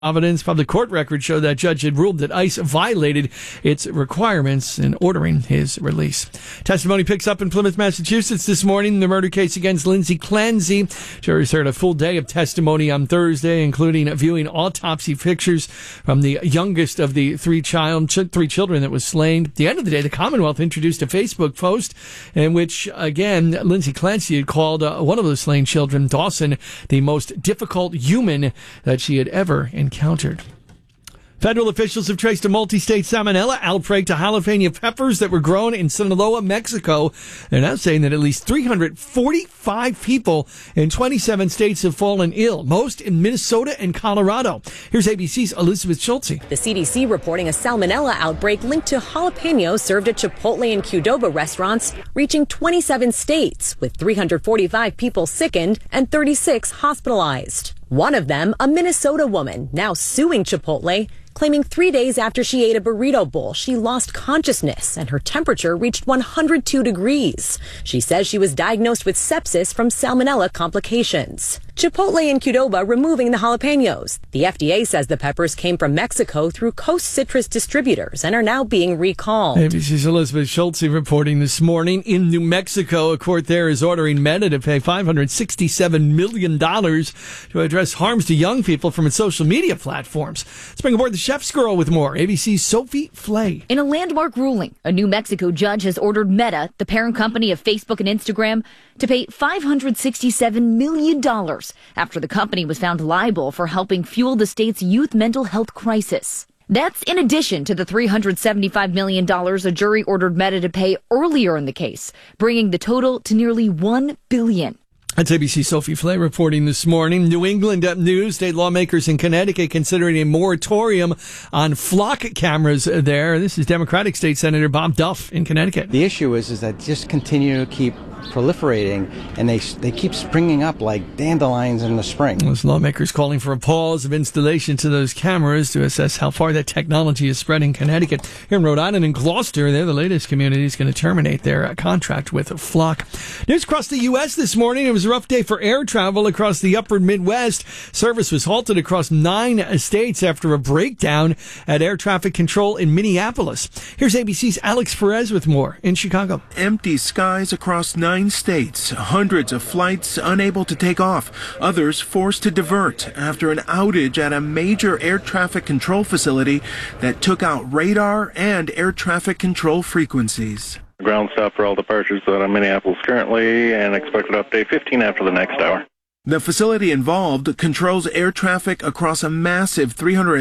Providence public court records show that judge had ruled that ICE violated its requirements in ordering his release. Testimony picks up in Plymouth, Massachusetts this morning in the murder case against Lindsay Clancy. Juries heard a full day of testimony on Thursday, including viewing autopsy pictures from the youngest of the three children that was slain. At the end of the day, the Commonwealth introduced a Facebook post in which, again, Lindsay Clancy had called one of the slain children, Dawson, the most difficult human that she had ever encountered. Federal officials have traced a multi-state salmonella outbreak to jalapeno peppers that were grown in Sinaloa, Mexico. They're now saying that at least 345 people in 27 states have fallen ill, most in Minnesota and Colorado. Here's ABC's Elizabeth Schultze. The CDC reporting a salmonella outbreak linked to jalapenos served at Chipotle and Qdoba restaurants, reaching 27 states, with 345 people sickened and 36 hospitalized. One of them, a Minnesota woman, now suing Chipotle, claiming 3 days after she ate a burrito bowl, she lost consciousness and her temperature reached 102 degrees. She says she was diagnosed with sepsis from salmonella complications. Chipotle and Qdoba removing the jalapenos. The FDA says the peppers came from Mexico through Coast Citrus distributors and are now being recalled. ABC's Elizabeth Schultze reporting this morning. In New Mexico, a court there is ordering Meta to pay $567 million to address harms to young people from its social media platforms. Let's bring aboard the Chef's Girl with more. ABC's Sophie Flay. In a landmark ruling, a New Mexico judge has ordered Meta, the parent company of Facebook and Instagram, to pay $567 million after the company was found liable for helping fuel the state's youth mental health crisis. That's in addition to the $375 million a jury ordered Meta to pay earlier in the case, bringing the total to nearly $1 billion. That's ABC Sophie Flay reporting this morning. New England news. State lawmakers in Connecticut considering a moratorium on flock cameras there. This is Democratic State Senator Bob Duff in Connecticut. The issue is that just continue to keep proliferating, and they keep springing up like dandelions in the spring. Those lawmakers calling for a pause of installation to those cameras to assess how far that technology is spread in Connecticut. Here in Rhode Island and Gloucester, they're the latest communities going to terminate their contract with Flock. News across the U.S. this morning. It was a rough day for air travel across the upper Midwest. Service was halted across 9 states after a breakdown at air traffic control in Minneapolis. Here's ABC's Alex Perez with more in Chicago. Empty skies across 9 states, hundreds of flights unable to take off, others forced to divert after an outage at a major air traffic control facility that took out radar and air traffic control frequencies. Ground stop for all departures out of Minneapolis currently, and expected update 15 after the next hour. The facility involved controls air traffic across a massive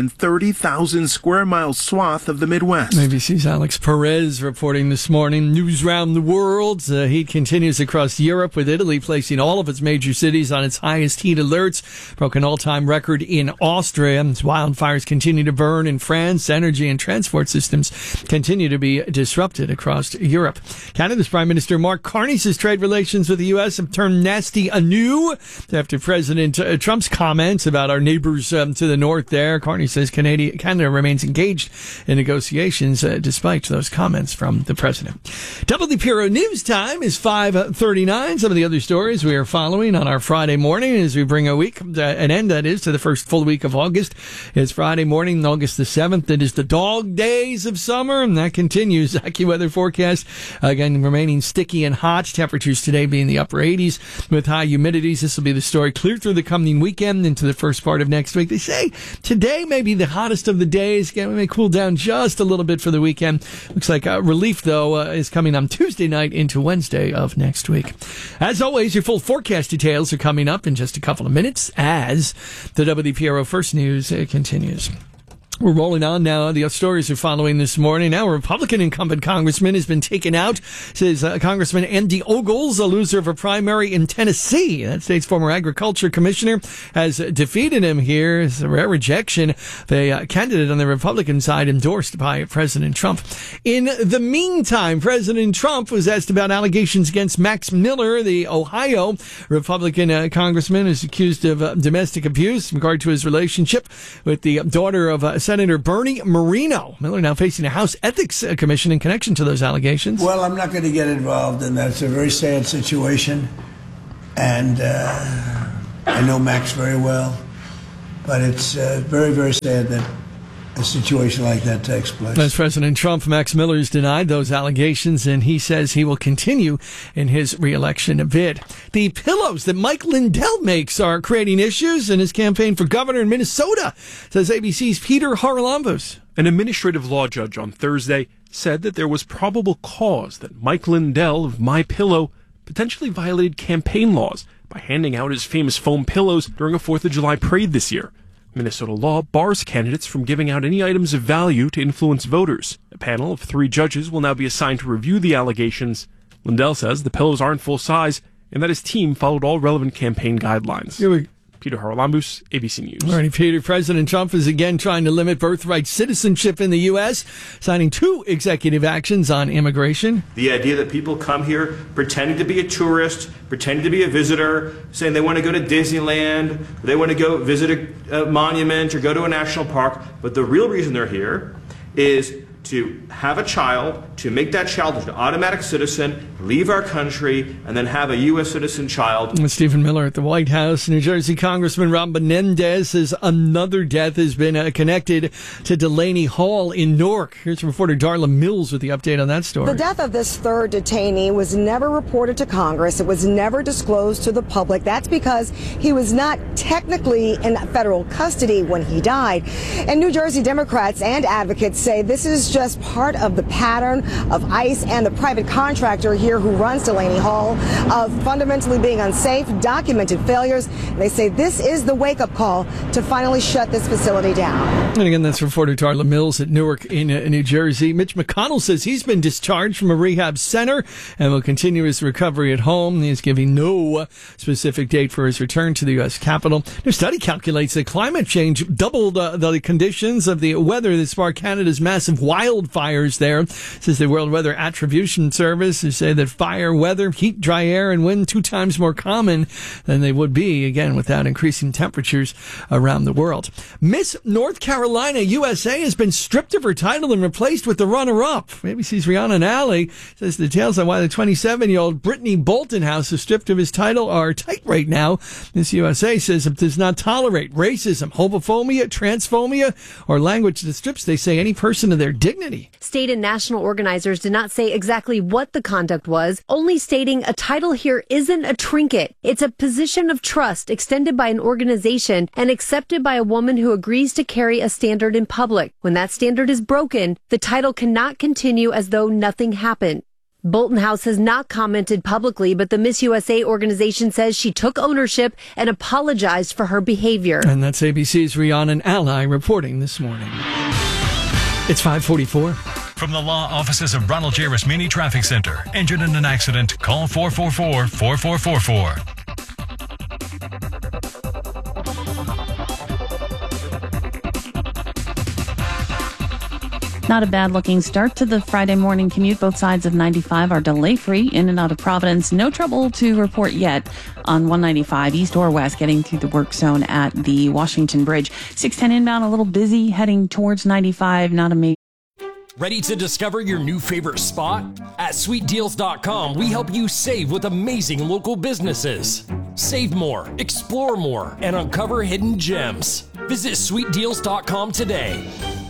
330,000 square mile swath of the Midwest. ABC's Alex Perez reporting this morning. News around the world. Heat continues across Europe, with Italy placing all of its major cities on its highest heat alerts. Broke an all-time record in Austria. As wildfires continue to burn in France, energy and transport systems continue to be disrupted across Europe. Canada's Prime Minister Mark Carney says trade relations with the U.S. have turned nasty anew after President Trump's comments about our neighbors to the north there. Carney says Canada remains engaged in negotiations despite those comments from the president. WPRO News Time is 5:39. Some of the other stories we are following on our Friday morning as we bring an end, that is, to the first full week of August. It's Friday morning, August the 7th. It is the dog days of summer, and that continues. AccuWeather forecast, again, remaining sticky and hot. Temperatures today being the upper 80s with high humidities. This will be the story clear through the coming weekend into the first part of next week. They say today may be the hottest of the days. It may cool down just a little bit for the weekend. Looks like relief, though, is coming on Tuesday night into Wednesday of next week. As always, your full forecast details are coming up in just a couple of minutes as the WPRO First News continues. We're rolling on now. The stories are following this morning. Now, a Republican incumbent congressman has been taken out, says Congressman Andy Ogles, a loser of a primary in Tennessee. That state's former agriculture commissioner has defeated him here. It's a rare rejection. The candidate on the Republican side endorsed by President Trump. In the meantime, President Trump was asked about allegations against Max Miller, the Ohio Republican congressman, who's accused of domestic abuse in regard to his relationship with the daughter of Senator Bernie Moreno. Miller now facing a House Ethics Commission in connection to those allegations. Well, I'm not going to get involved in that. It's a very sad situation. And I know Max very well. But it's very, very sad that a situation like that takes place. As President Trump, Max Miller has denied those allegations, and he says he will continue in his re-election bid. The pillows that Mike Lindell makes are creating issues in his campaign for governor in Minnesota, says ABC's Peter Haralambous. An administrative law judge on Thursday said that there was probable cause that Mike Lindell of MyPillow potentially violated campaign laws by handing out his famous foam pillows during a 4th of July parade this year. Minnesota law bars candidates from giving out any items of value to influence voters. A panel of 3 judges will now be assigned to review the allegations. Lindell says the pillows aren't full size and that his team followed all relevant campaign guidelines. Peter Haralambous, ABC News. All right, Peter. President Trump is again trying to limit birthright citizenship in the U.S., signing 2 executive actions on immigration. The idea that people come here pretending to be a tourist, pretending to be a visitor, saying they want to go to Disneyland, or they want to go visit a monument or go to a national park, but the real reason they're here is to have a child, to make that child an automatic citizen, leave our country, and then have a U.S. citizen child. With Stephen Miller at the White House, New Jersey Congressman Ron Menendez says another death has been connected to Delaney Hall in Newark. Here's reporter Darla Mills with the update on that story. The death of this 3rd detainee was never reported to Congress. It was never disclosed to the public. That's because he was not technically in federal custody when he died. And New Jersey Democrats and advocates say this is just part of the pattern of ICE and the private contractor here who runs Delaney Hall of fundamentally being unsafe, documented failures. They say this is the wake-up call to finally shut this facility down. And again, that's reporter Darla Mills at Newark in New Jersey. Mitch McConnell says he's been discharged from a rehab center and will continue his recovery at home. He is giving no specific date for his return to the U.S. Capitol. New study calculates that climate change doubled the conditions of the weather that sparked Canada's massive wildfires there. Says the World Weather Attribution Service. They say that fire, weather, heat, dry air, and wind 2 times more common than they would be, again, without increasing temperatures around the world. Miss North Carolina USA has been stripped of her title and replaced with the runner-up. ABC's Rhiannon Alley says the details on why the 27-year-old Brittany Boltonhouse is stripped of his title are tight right now. Miss USA says it does not tolerate racism, homophobia, transphobia, or language that strips, they say, any person of their dignity. State and national organizers did not say exactly what the conduct was, only stating a title here isn't a trinket. It's a position of trust extended by an organization and accepted by a woman who agrees to carry a standard in public. When that standard is broken, the title cannot continue as though nothing happened. Boltonhouse has not commented publicly, but the Miss USA organization says she took ownership and apologized for her behavior. And that's ABC's Rhiannon Alley reporting this morning. It's 5:44. From the law offices of Ronald J. Rosmini Traffic Center. Injured in an accident? Call 444-4444. Not a bad-looking start to the Friday morning commute. Both sides of 95 are delay-free in and out of Providence. No trouble to report yet on 195, east or west, getting through the work zone at the Washington Bridge. 610 inbound, a little busy, heading towards 95. Not a major. Ready to discover your new favorite spot? At SweetDeals.com, we help you save with amazing local businesses. Save more, explore more, and uncover hidden gems. Visit SweetDeals.com today.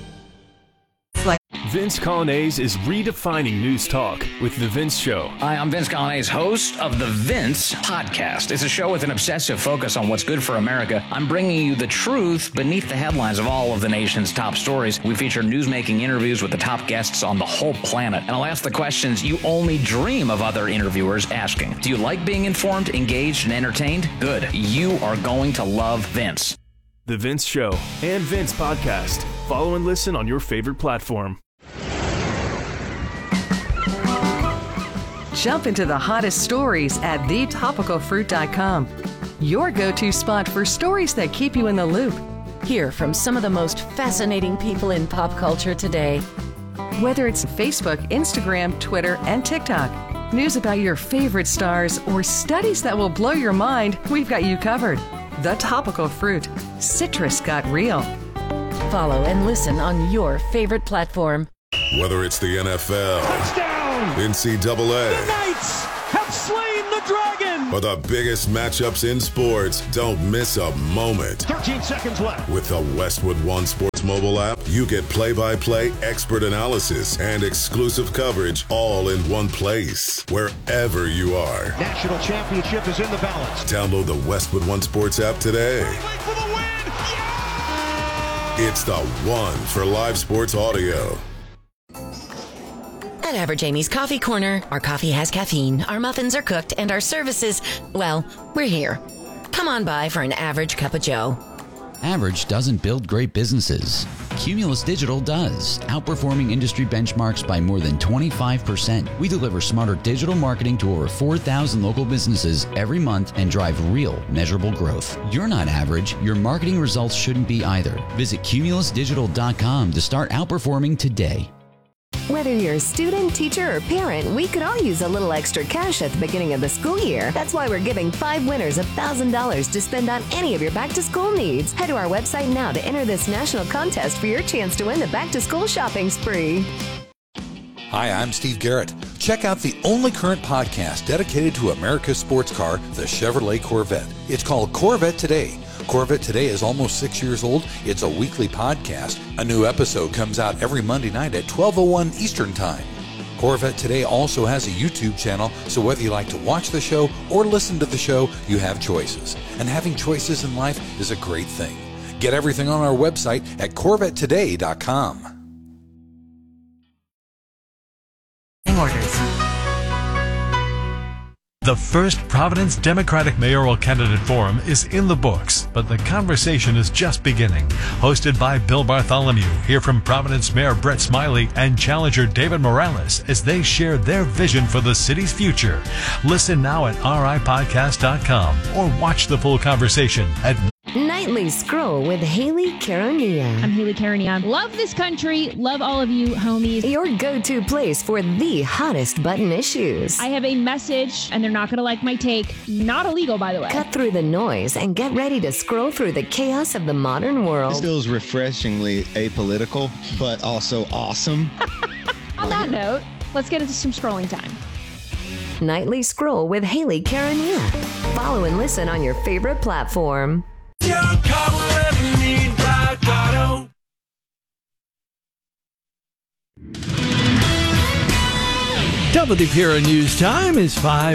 Vince Coglianese is redefining news talk with The Vince Show. Hi, I'm Vince Coglianese, host of The Vince Podcast. It's a show with an obsessive focus on what's good for America. I'm bringing you the truth beneath the headlines of all of the nation's top stories. We feature newsmaking interviews with the top guests on the whole planet. And I'll ask the questions you only dream of other interviewers asking. Do you like being informed, engaged, and entertained? Good. You are going to love Vince. The Vince Show and Vince Podcast. Follow and listen on your favorite platform. Jump into the hottest stories at thetopicalfruit.com. Your go-to spot for stories that keep you in the loop. Hear from some of the most fascinating people in pop culture today. Whether it's Facebook, Instagram, Twitter, and TikTok, news about your favorite stars, or studies that will blow your mind, we've got you covered. The Topical Fruit. Citrus got real. Follow and listen on your favorite platform. Whether it's the NFL, touchdown, NCAA, the Knights have slain the Dragon! For the biggest matchups in sports, don't miss a moment. 13 seconds left. With the Westwood One Sports mobile app, you get play-by-play expert analysis and exclusive coverage all in one place, wherever you are. National championship is in the balance. Download the Westwood One Sports app today. For the win! It's the one for live sports audio. At Average Amy's Coffee Corner, our coffee has caffeine, our muffins are cooked, and our services, well, we're here. Come on by for an average cup of joe. Average doesn't build great businesses. Cumulus Digital does, outperforming industry benchmarks by more than 25%. We deliver smarter digital marketing to over 4,000 local businesses every month and drive real, measurable growth. You're not average. Your marketing results shouldn't be either. Visit cumulusdigital.com to start outperforming today. Whether you're a student, teacher, or parent, we could all use a little extra cash at the beginning of the school year. That's why we're giving 5 winners $1,000 to spend on any of your back-to-school needs. Head to our website now to enter this national contest for your chance to win the back-to-school shopping spree. Hi, I'm Steve Garrett. Check out the only current podcast dedicated to America's sports car, the Chevrolet Corvette. It's called Corvette Today. Corvette Today is almost 6 years old. It's a weekly podcast. A new episode comes out every Monday night at 12:01 Eastern Time. Corvette Today also has a YouTube channel, so whether you like to watch the show or listen to the show, you have choices. And having choices in life is a great thing. Get everything on our website at CorvetteToday.com. Orders. The first Providence Democratic Mayoral Candidate Forum is in the books, but the conversation is just beginning. Hosted by Bill Bartholomew, hear from Providence Mayor Brett Smiley and challenger David Morales as they share their vision for the city's future. Listen now at ripodcast.com or watch the full conversation at Nightly Scroll with Haley Caronia. I'm Haley Caronia. Love this country. Love all of you, homies. Your go-to place for the hottest button issues. I have a message, and they're not going to like my take. Not illegal, by the way. Cut through the noise and get ready to scroll through the chaos of the modern world. This feels refreshingly apolitical, but also awesome. On that note, let's get into some scrolling time. Nightly Scroll with Haley Caronia. Follow and listen on your favorite platform. WPRN News Time is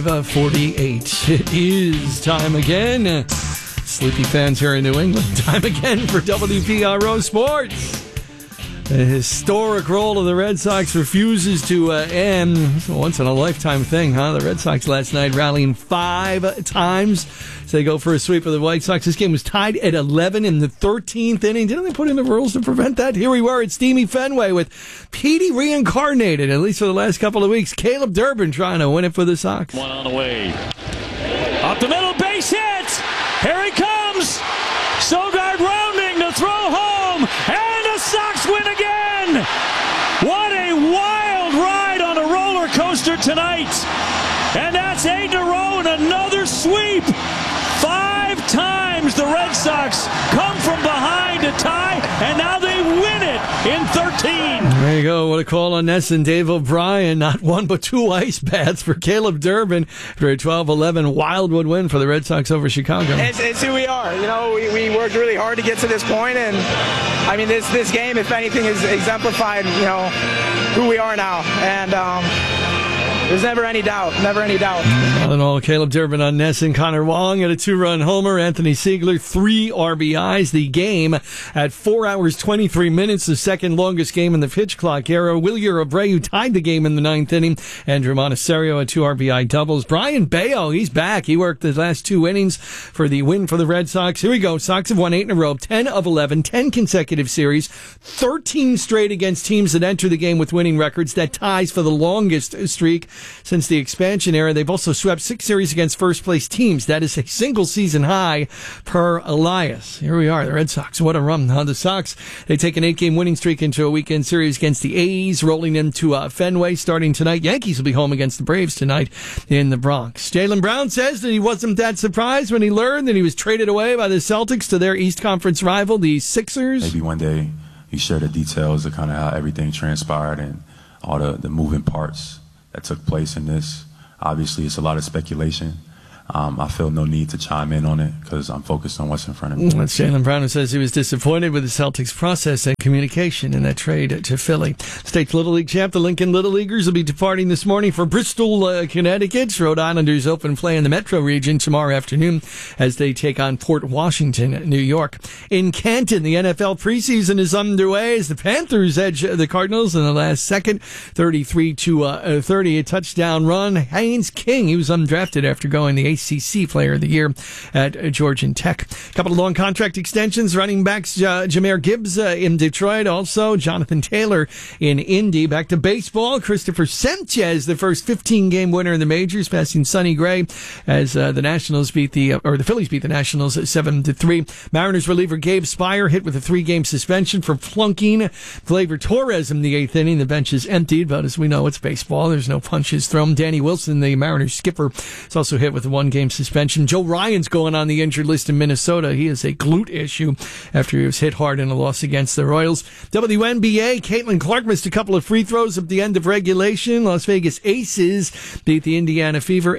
5:48. It is time again. Sleepy fans here in New England, time again for WPRO Sports. A historic role of the Red Sox refuses to end. It's a once-in-a-lifetime thing, huh? The Red Sox last night rallying 5 times as they go for a sweep of the White Sox. This game was tied at 11 in the 13th inning. Didn't they put in the rules to prevent that? Here we were at Steamy Fenway with Petey reincarnated, at least for the last couple of weeks. Caleb Durbin trying to win it for the Sox. One on the way. Up the middle, base hit! Here he comes! Sogard rounding to throw home, and the Sox win again! What a wild ride on a roller coaster tonight! And that's 8 in a row and another sweep! 5 times the Red Sox come from behind to tie, and now they win it in 13. There you go. What a call on Ness and Dave O'Brien. Not 1 but 2 ice baths for Caleb Durbin for a 12-11 Wildwood win for the Red Sox over Chicago. It's who we are. You know, we worked really hard to get to this point, and I mean, this game, if anything, is exemplified, you know, who we are now. And there's never any doubt. All in all, Caleb Durbin on Ness and Connor Wong at a 2-run homer. Anthony Siegler, 3 RBIs. The game at 4 hours, 23 minutes, the second longest game in the pitch clock era. Wilyer Abreu tied the game in the 9th inning. Andrew Monasterio had 2 RBI doubles. Brian Bayo, he's back. He worked the last 2 innings for the win for the Red Sox. Here we go. Sox have won 8 in a row, 10 of 11, 10 consecutive series, 13 straight against teams that enter the game with winning records. That ties for the longest streak since the expansion era. They've also swept 6 series against first-place teams. That is a single-season high per Elias. Here we are, the Red Sox. What a run. The Sox, they take an 8-game winning streak into a weekend series against the A's, rolling into Fenway starting tonight. Yankees will be home against the Braves tonight in the Bronx. Jaylen Brown says that he wasn't that surprised when he learned that he was traded away by the Celtics to their East Conference rival, the Sixers. Maybe one day you share the details of kind of how everything transpired and all the moving parts that took place in this. obviously it's a lot of speculation. I feel no need to chime in on it because I'm focused on what's in front of me. That's Jaylen Brown, who says he was disappointed with the Celtics' process and communication in that trade to Philly. State's Little League champ, the Lincoln Little Leaguers, will be departing this morning for Bristol, Connecticut. Rhode Islanders open play in the metro region tomorrow afternoon as they take on Port Washington, New York. In Canton, the NFL preseason is underway as the Panthers edge the Cardinals in the last second, 33-30. A touchdown run. Haynes King, he was undrafted after going the ACC Player of the Year at Georgia Tech. A couple of long contract extensions. Running backs Jahmyr Gibbs in Detroit. Also Jonathan Taylor in Indy. Back to baseball. Christopher Sanchez, the first 15-game winner in the majors, passing Sonny Gray as the Phillies beat the Nationals 7-3. Mariners reliever Gabe Spire hit with a 3-game suspension for flunking Gleyber Torres in the 8th inning. The bench is emptied, but as we know, it's baseball. There's no punches thrown. Danny Wilson, the Mariners skipper, is also hit with a 1-game suspension. Joe Ryan's going on the injured list in Minnesota. He has a glute issue after he was hit hard in a loss against the Royals. WNBA, Caitlin Clark missed a couple of free throws at the end of regulation. Las Vegas Aces beat the Indiana Fever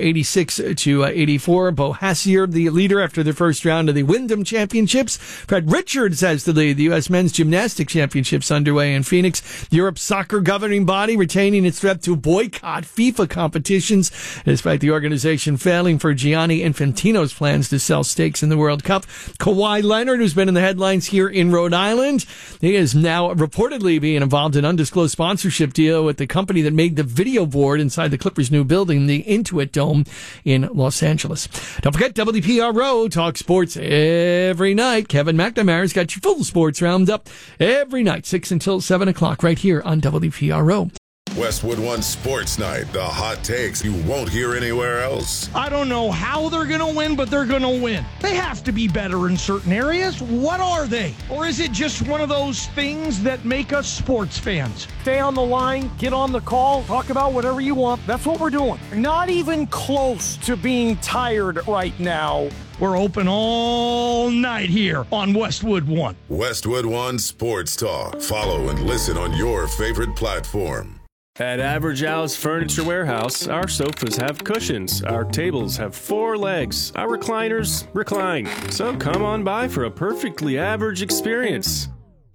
86-84. Bo Hassier, the leader after the first round of the Wyndham Championships. Fred Richards has the lead. The U.S. Men's Gymnastics Championships underway in Phoenix. Europe's soccer governing body retaining its threat to boycott FIFA competitions, despite the organization failing for Gianni Infantino's plans to sell stakes in the World Cup. Kawhi Leonard, who's been in the headlines here in Rhode Island, he is now reportedly being involved in an undisclosed sponsorship deal with the company that made the video board inside the Clippers' new building, the Intuit Dome in Los Angeles. Don't forget, WPRO talk sports every night. Kevin McNamara's got your full sports roundup every night, 6 until 7 o'clock, right here on WPRO. Westwood One Sports Night, the hot takes you won't hear anywhere else. I don't know how they're going to win, but they're going to win. They have to be better in certain areas. What are they? Or is it just one of those things that make us sports fans? Stay on the line, get on the call, talk about whatever you want. That's what we're doing. Not even close to being tired right now. We're open all night here on Westwood One. Westwood One Sports Talk. Follow and listen on your favorite platform. At Average Al's Furniture Warehouse, our sofas have cushions, our tables have 4 legs, our recliners recline. So come on by for a perfectly average experience.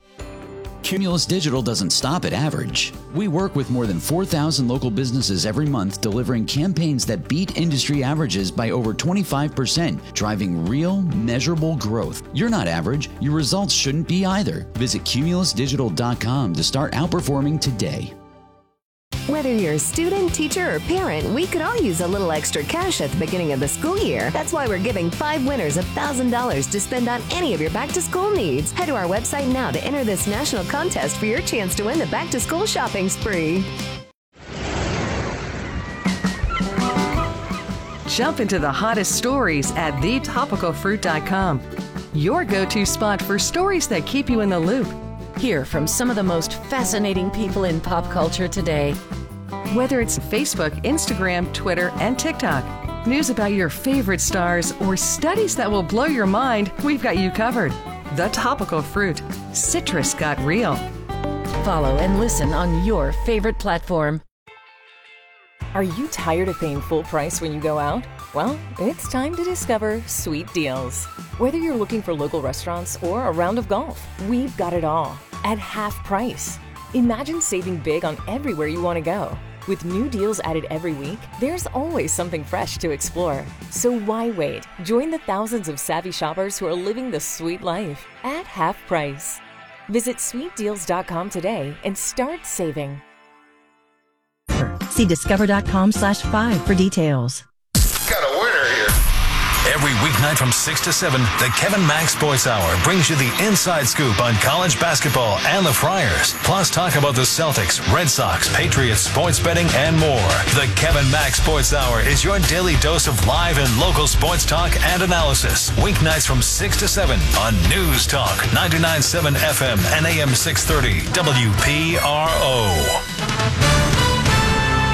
Cumulus Digital doesn't stop at average. We work with more than 4,000 local businesses every month, delivering campaigns that beat industry averages by over 25%, driving real, measurable growth. You're not average. Your results shouldn't be either. Visit cumulusdigital.com to start outperforming today. Whether you're a student, teacher, or parent, we could all use a little extra cash at the beginning of the school year. That's why we're giving 5 winners $1,000 to spend on any of your back-to-school needs. Head to our website now to enter this national contest for your chance to win the back-to-school shopping spree. Jump into the hottest stories at thetopicalfruit.com. Your go-to spot for stories that keep you in the loop. Hear from some of the most fascinating people in pop culture today. Whether it's Facebook, Instagram, Twitter, and TikTok, news about your favorite stars, or studies that will blow your mind, we've got you covered. The Topical Fruit. Citrus got real. Follow and listen on your favorite platform. Are you tired of paying full price when you go out? Well, it's time to discover Sweet Deals. Whether you're looking for local restaurants or a round of golf, we've got it all at half price. Imagine saving big on everywhere you want to go. With new deals added every week, there's always something fresh to explore. So why wait? Join the thousands of savvy shoppers who are living the sweet life at half price. Visit sweetdeals.com today and start saving. See discover.com/5 for details. Got a winner here. Every weeknight from 6 to 7, the Kevin Mack Sports Hour brings you the inside scoop on college basketball and the Friars. Plus talk about the Celtics, Red Sox, Patriots, sports betting, and more. The Kevin Mack Sports Hour is your daily dose of live and local sports talk and analysis. Weeknights from 6 to 7 on News Talk 99.7 FM and AM 630 WPRO.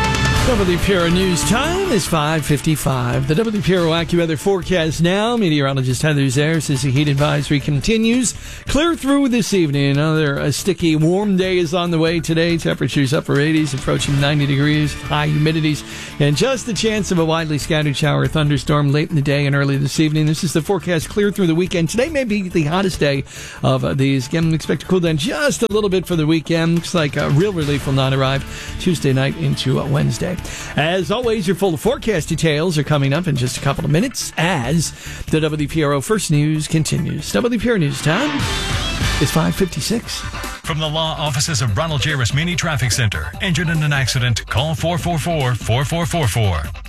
WPRO News time is 5:55. The WPRO AccuWeather forecast now. Meteorologist Heather Zare says the heat advisory continues. Clear through this evening. Another sticky, warm day is on the way today. Temperatures upper 80s, approaching 90 degrees, high humidities, and just the chance of a widely scattered shower or thunderstorm late in the day and early this evening. This is the forecast clear through the weekend. Today may be the hottest day of these. Again, we expect to cool down just a little bit for the weekend. Looks like real relief will not arrive Tuesday night into Wednesday. As always, your full forecast details are coming up in just a couple of minutes as the WPRO First News continues. WPRO News time is 5:56. From the law offices of Ronald J. Rasmini Traffic Center. Injured in an accident? Call 444-4444.